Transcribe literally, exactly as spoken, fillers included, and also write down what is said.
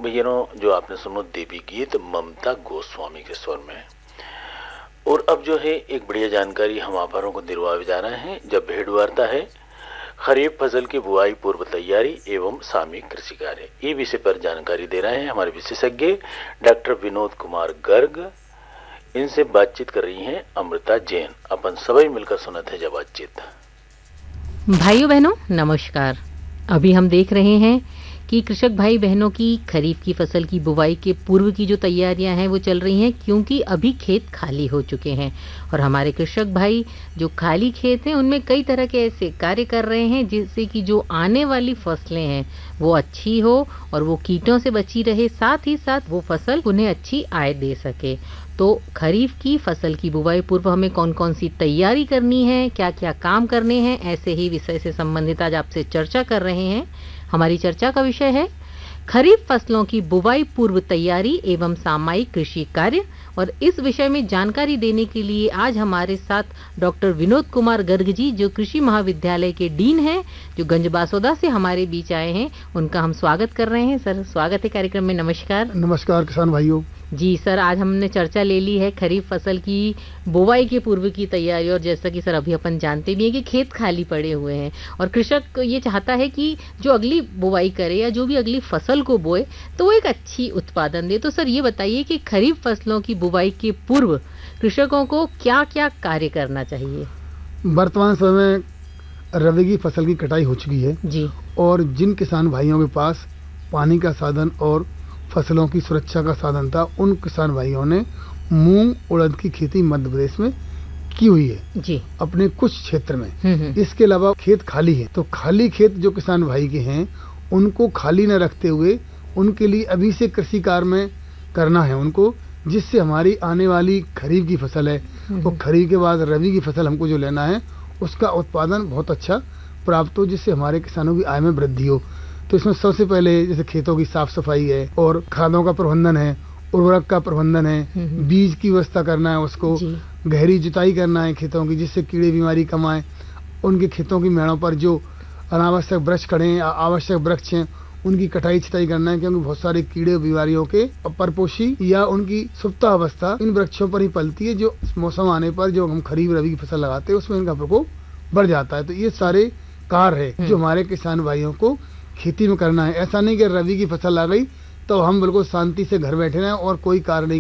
भैया जो आपने सुनो देवी गीत ममता गोस्वामी के स्वर में, और अब जो है एक बढ़िया जानकारी हम आप को दिलवाए जा रहे हैं। जब भेड़ वार्ता है खरीफ फसल की बुआई पूर्व तैयारी एवं सामयिक कृषि कार्य, ये विषय पर जानकारी दे रहे हैं हमारे विशेषज्ञ डॉक्टर विनोद कुमार गर्ग। इनसे बातचीत कर रही हैं अमृता जैन। अपन सभी मिलकर सुनते हैं जब बातचीत। भाइयों बहनों नमस्कार। अभी हम देख रहे हैं कि कृषक भाई बहनों की खरीफ की फसल की बुवाई के पूर्व की जो तैयारियां हैं वो चल रही हैं, क्योंकि अभी खेत खाली हो चुके हैं और हमारे कृषक भाई जो खाली खेत हैं उनमें कई तरह के ऐसे कार्य कर रहे हैं जिससे कि जो आने वाली फसलें हैं वो अच्छी हो और वो कीटों से बची रहे, साथ ही साथ वो फसल उन्हें अच्छी आय दे सके। तो खरीफ की फसल की बुवाई पूर्व हमें कौन कौन सी तैयारी करनी है, क्या क्या काम करने हैं, ऐसे ही विषय से संबंधित आज आपसे चर्चा कर रहे हैं। हमारी चर्चा का विषय है खरीफ फसलों की बुवाई पूर्व तैयारी एवं सामयिक कृषि कार्य, और इस विषय में जानकारी देने के लिए आज हमारे साथ डॉक्टर विनोद कुमार गर्ग जी, जो कृषि महाविद्यालय के डीन हैं, जो गंजबासौदा से हमारे बीच आए हैं। उनका हम स्वागत कर रहे हैं। सर स्वागत है कार्यक्रम में। नमस्कार। नमस्कार किसान भाइयों। जी सर, आज हमने चर्चा ले ली है खरीफ फसल की बुवाई के पूर्व की तैयारी, और जैसा कि सर अभी अपन जानते भी हैं कि खेत खाली पड़े हुए हैं और कृषक ये चाहता है कि जो अगली बुवाई करे या जो भी अगली फसल को बोए तो वो एक अच्छी उत्पादन दे। तो सर ये बताइए कि खरीफ फसलों की बुवाई के पूर्व कृषकों को क्या क्या कार्य करना चाहिए? वर्तमान समय में रबी की फसल की कटाई हो चुकी है जी, और जिन किसान भाइयों के पास पानी का साधन और फसलों की सुरक्षा का साधन था, उन किसान भाइयों ने मूंग उड़द की खेती मध्य प्रदेश में की हुई है जी, अपने कुछ क्षेत्र में। हम्म हम्म, इसके अलावा खेत खाली है, तो खाली खेत जो किसान भाई के हैं उनको खाली न रखते हुए उनके लिए अभी से कृषि कार्य में करना है उनको, जिससे हमारी आने वाली खरीफ की फसल है वो खरीफ के बाद रबी की फसल हमको जो लेना है उसका उत्पादन बहुत अच्छा प्राप्त हो, जिससे हमारे किसानों की आय में वृद्धि हो। तो इसमें सबसे पहले जैसे खेतों की साफ सफाई है और खादों का प्रबंधन है, उर्वरक का प्रबंधन है, बीज की व्यवस्था करना है, उसको गहरी जुताई करना है खेतों की, जिससे कीड़े बीमारी कम आए। उनके खेतों की मेड़ों पर जो अनावश्यक वृक्ष खड़े हैं, आवश्यक वृक्ष हैं, उनकी कटाई छटाई करना है, क्योंकि बहुत सारे कीड़े बीमारियों के परपोषी या उनकी सुप्ता अवस्था इन वृक्षों पर ही पलती है, जो मौसम आने पर जो हम खरीफ रबी की फसल लगाते हैं उसमें इनका प्रकोप बढ़ जाता है। तो ये सारे कार्य है जो हमारे किसान भाइयों को खेती में करना है। ऐसा नहीं कि रबी की फसल आ गई तो हम बिल्कुल शांति से घर बैठे रहें और कोई कार्य नहीं